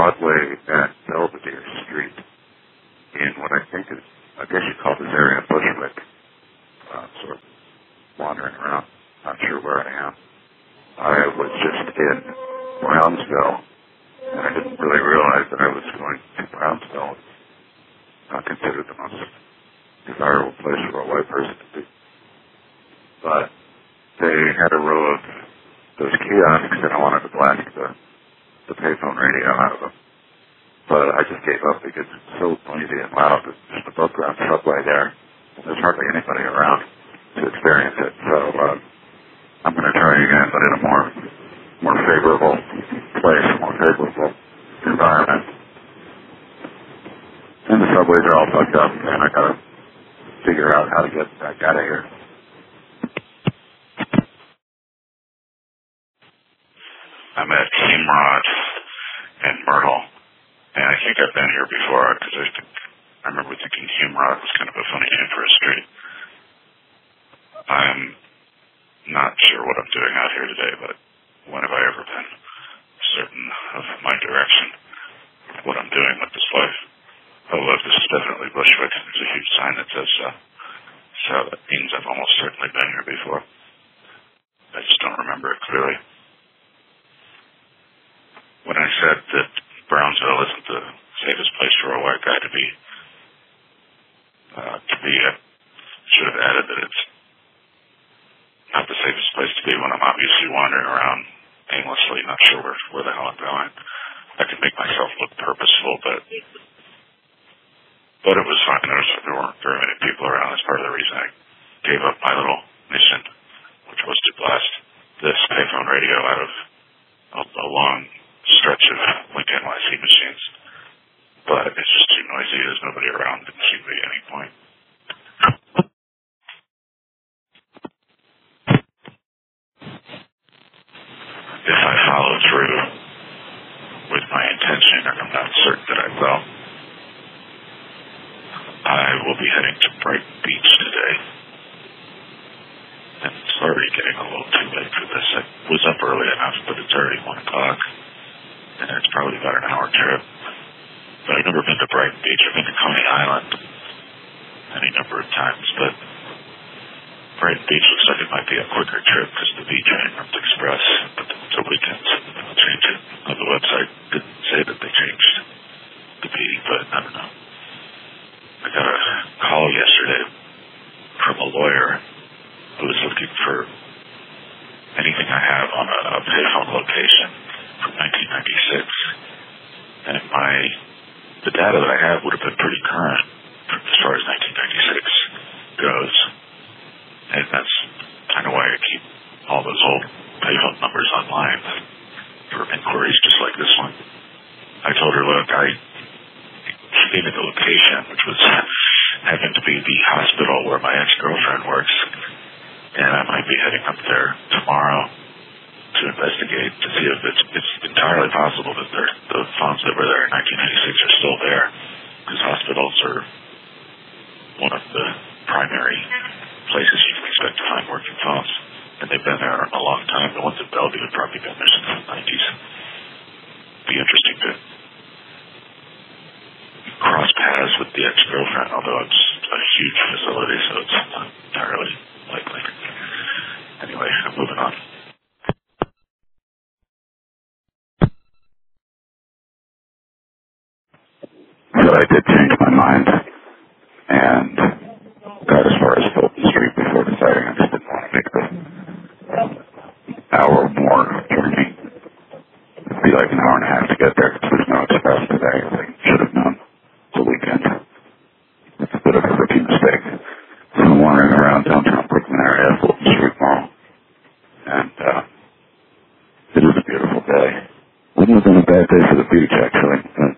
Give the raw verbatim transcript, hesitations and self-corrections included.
Broadway and Belvedere Street in what I think is, I guess you call this area Bushwick, uh, sort of wandering around, not sure where I am. I was just in Brownsville, and I didn't really realize that I was going to Brownsville. It's not considered the most desirable place for a white person to be. But they had a row of those kiosks, and I wanted to blast the, the payphone radio out of them. But I just gave up because it's so noisy and loud. There's just above ground subway there, and there's hardly anybody around to experience it. So uh, I'm going to try again, but in a more more favorable place, a more favorable environment. And the subways are all fucked up, and I got to figure out how to get back out of here. I met Hemrod and Myrtle, and I think I've been here before because I think I remember thinking Hemrod was kind of a funny name for a street. I'm not sure what I'm doing out here today, but when have I ever been certain of my direction, what I'm doing with this life? Oh, look, this is definitely Bushwick. There's a huge sign that says so. So that means I've almost certainly been here before. I just don't remember it clearly. When I said that Brownsville isn't the safest place for a white guy to be, uh, to be, I should have added that it's not the safest place to be when I'm obviously wandering around aimlessly, not sure where, where the hell I'm going. I can make myself look purposeful, but but it was fine. There, was, there weren't very many people around. That's part of the reason I gave up my little mission, which was to blast this payphone radio out of a, a long stretch of Link N Y C machines. But it's just too noisy. There's nobody around. Didn't seem to be any point. If I follow through with my intention, and I'm not certain that I will, I will be heading to Brighton Beach today. And it's already getting a little too late for this. I was up early enough, but it's already one o'clock. And it's probably about an hour trip. But I've never been to Brighton Beach. I've been to Coney Island any number of times, but Brighton Beach looks like it might be a quicker trip because the B train runs express, but it's a weekend, so they'll change it. On the website didn't say that they changed the B, but I don't know. I got a call yesterday from a lawyer who was looking for anything I have on a, a payphone location from nineteen ninety-six, and my the data that I have would have been pretty current as far as nineteen ninety-six goes, and that's kind of why I keep all those old payphone numbers online for inquiries just like this one. I told her, look, I gave me the location, which was happened to be the hospital where my ex-girlfriend works, and I might be heading up there tomorrow to investigate to see if it's, it's entirely possible that the phones that were there in nineteen ninety-six are still there, because hospitals are one of the primary places you can expect to find working phones, and they've been there a long time. The ones at Bellevue have probably been there since the nineties. Be interesting to cross paths with the ex-girlfriend, although it's a huge facility, so it's not entirely likely. Anyway, I'm moving on. But I did change my mind and got as far as Fulton Street before deciding I just didn't want to make the hour or more journey. It'd be like an hour and a half to get there because there's no express today. I should have known. It's a weekend. It's a bit of a rookie mistake. So I'm wandering around downtown Brooklyn area, Fulton Street Mall, and uh, it is a beautiful day. Wouldn't have been a bad day for the beach, actually.